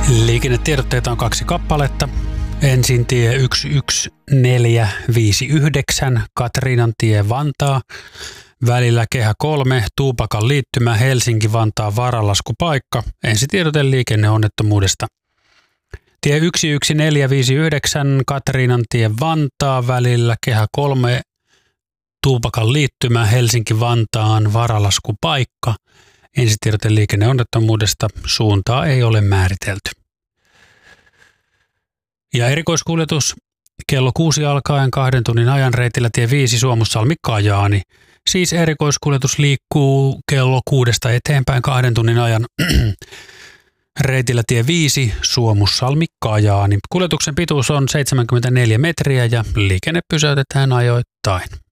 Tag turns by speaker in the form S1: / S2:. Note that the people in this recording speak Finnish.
S1: Liikennetiedotteita on 2 kappaletta. Ensin tie 11459 Katriinantie Vantaa, välillä Kehä 3, Tuupakan liittymä Helsinki-Vantaa varalaskupaikka. Ensitiedote liikenneonnettomuudesta. Tie 11459 Katriinantie Vantaa, välillä Kehä 3, Tuupakan liittymä Helsinki-Vantaan varalaskupaikka. Ensitiedote liikenneonnettomuudesta. Suuntaa ei ole määritelty. Ja erikoiskuljetus kello 6 alkaen 2 tunnin ajan reitillä tie 5 Suomussalmi-Kajaani. Siis erikoiskuljetus liikkuu kello 6 eteenpäin 2 tunnin ajan reitillä tie 5 Suomussalmi-Kajaani. Kuljetuksen pituus on 74 metriä ja liikenne pysäytetään ajoittain.